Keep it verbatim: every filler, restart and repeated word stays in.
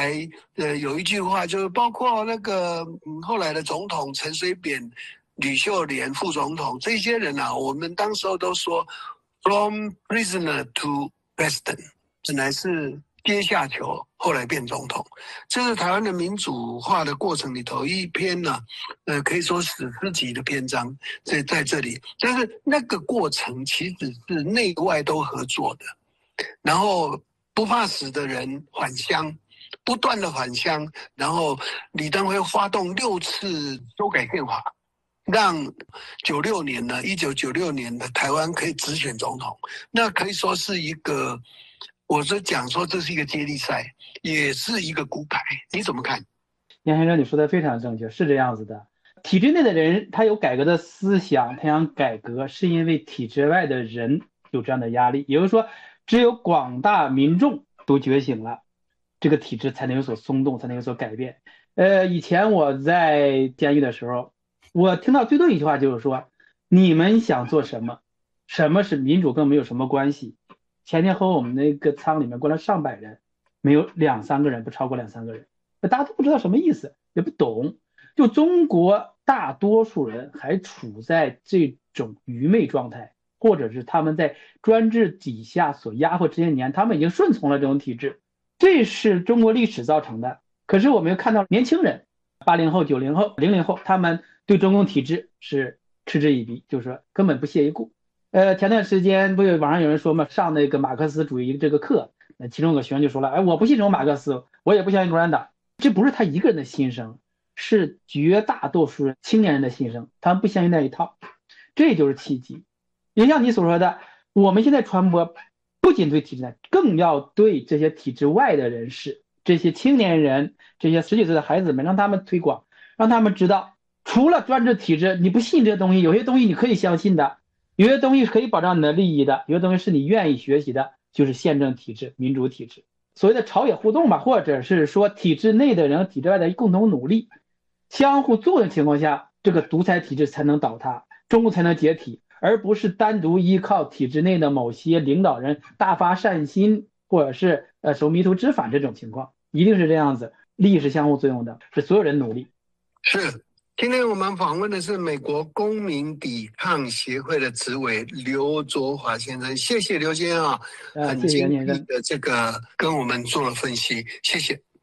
来呃有一句话，就是包括那个、嗯、后来的总统陈水扁、吕秀莲副总统这些人啊，我们当时候都说 from prisoner to president， 本来是阶下囚，后来变总统。这是台湾的民主化的过程里头一篇呢、啊，呃，可以说史诗级的篇章在在这里。但是那个过程其实是内外都合作的，然后不怕死的人返乡，不断的返乡，然后李登辉发动六次修改宪法，让九六年呢，一九九六年的台湾可以直选总统，那可以说是一个。我是讲说这是一个接力赛，也是一个骨牌，你怎么看？ 杨先生，你说的非常正确，是这样子的。体制内的人他有改革的思想，他想改革，是因为体制外的人有这样的压力。也就是说，只有广大民众都觉醒了，这个体制才能有所松动，才能有所改变。呃，以前我在监狱的时候，我听到最多一句话就是说：你们想做什么？什么是民主跟没有什么关系？前天和我们那个舱里面关了上百人，没有两三个人，不超过两三个人，大家都不知道什么意思，也不懂。就中国大多数人还处在这种愚昧状态，或者是他们在专制底下所压迫这些年，他们已经顺从了这种体制，这是中国历史造成的。可是我们又看到年轻人，八零后、九零后、零零后，他们对中共体制是嗤之以鼻，就是说根本不屑一顾。呃，前段时间不有网上有人说嘛，上那个马克思主义这个课，那其中有个学生就说了，哎，我不信这种马克思，我也不相信共产党。这不是他一个人的心声，是绝大多数人青年人的心声，他们不相信那一套，这就是契机。也像你所说的，我们现在传播不仅对体制内，更要对这些体制外的人士，这些青年人，这些十几岁的孩子们，让他们推广，让他们知道，除了专制体制，你不信这些东西，有些东西你可以相信的。有些东西可以保障你的利益的，有些东西是你愿意学习的，就是宪政体制、民主体制，所谓的朝野互动吧，或者是说体制内的人和体制外的共同努力，相互作用的情况下，这个独裁体制才能倒塌，中共才能解体，而不是单独依靠体制内的某些领导人大发善心，或者是呃守迷途知返这种情况，一定是这样子，利益是相互作用的，是所有人努力。 是。今天我们访问的是美国公民抵抗协会的执委刘卓华先生，谢谢刘先生啊，很精辟的这个跟我们做了分析，谢谢。